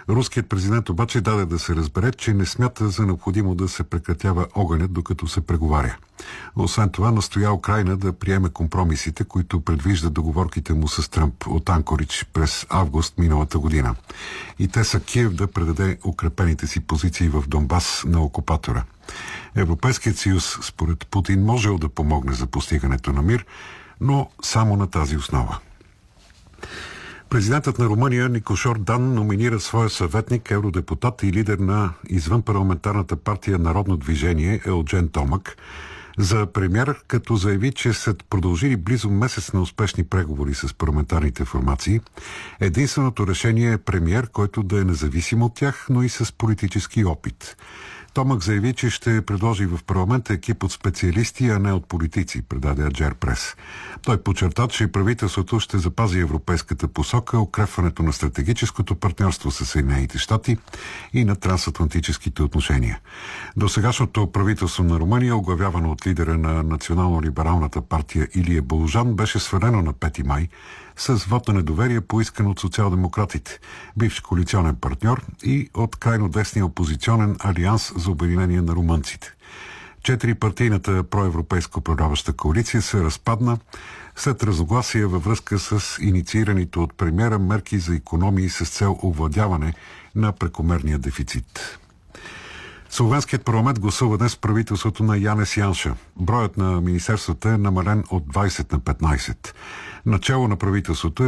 Руският президент обаче даде да се разбере, че не смята за необходимо да се прекратява огънят, докато се преговаря. Освен това, настоя Украйна да приеме компромисите, които предвиждат договорките му с Тръмп от Анкоридж през август миналата година. И те са Киев да предаде укрепените си позиции в Донбас на окупатора. Европейският съюз, според Путин, можел да помогне за постигането на мир, но само на тази основа. Президентът на Румъния Никошор Дан номинира своя съветник, евродепутат и лидер на извънпарламентарната партия Народно движение Елджен Томак за премиер, като заяви, че след продължили близо месец на успешни преговори с парламентарните формации, единственото решение е премиер, който да е независим от тях, но и с политически опит. Томак заяви, че ще предложи в парламента екип от специалисти, а не от политици, предаде Аджер Прес. Той подчерта, че правителството ще запази европейската посока, укрепването на стратегическото партньорство с Съединените щати и на трансатлантическите отношения. Досегашното правителство на Румъния, оглавявано от лидера на национално-либералната партия Илия Болжан, беше свалено на 5 май с вот на недоверие, поискан от социал-демократите, бивш коалиционен партньор, и от крайно десния опозиционен Алианс за обединение на румънците. 4-партийната проевропейска управляваща коалиция се разпадна след разногласия във връзка с инициираните от премиера мерки за икономии с цел овладяване на прекомерния дефицит. Словенският парламент гласува днес правителството на Янес Янша. Броят на министерствата е намален от 20 на 15. Начало на правителството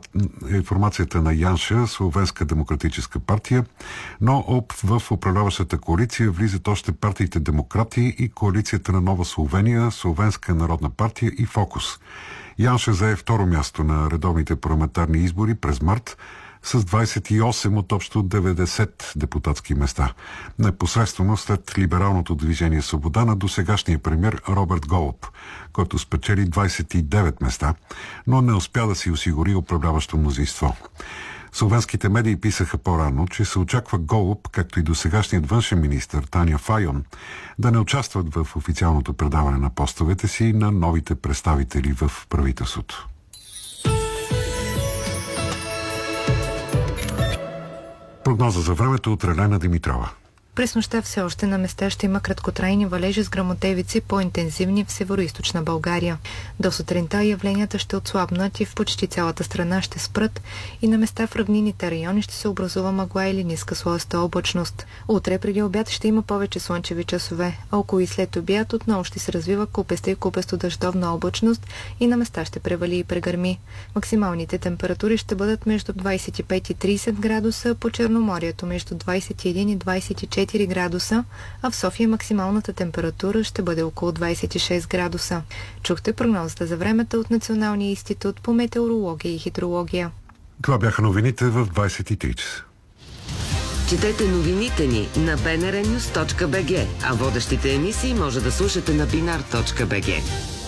е формацията на Янша, Словенска демократическа партия, но в управляващата коалиция влизат още партиите Демократи и коалицията на Нова Словения, Словенска народна партия и Фокус. Янша зае второ място на редовните парламентарни избори през март с 28 от общо 90 депутатски места. Непосредствено след либералното движение Свобода на досегашния премиер Роберт Голуб, който спечели 29 места, но не успя да си осигури управляващо мнозинство. Словенските медии писаха по-рано, че се очаква Голуб, както и досегашният външен министър Таня Файон, да не участват в официалното предаване на постовете си на новите представители в правителството. Прогноза за времето от Елена Димитрова. През нощта все още на места ще има краткотрайни валежи с гръмотевици, по-интензивни в североизточна България. До сутринта явленията ще отслабнат и в почти цялата страна ще спрат и на места в равнинните райони ще се образува мъгла или ниска слоеста облачност. Утре преди обяд ще има повече слънчеви часове, а около и след обяд отново ще се развива купеста и купесто-дъждовна облачност и на места ще превали и прегърми. Максималните температури ще бъдат между 25 и 30 градуса, по Черноморието между 21 и 24 градуса, а в София максималната температура ще бъде около 26 градуса. Чухте прогнозата за времето от Националния институт по метеорология и хидрология. Това бяха новините в 23 часа. Четете новините ни на bnrnews.bg, а водещите емисии може да слушате на binar.bg.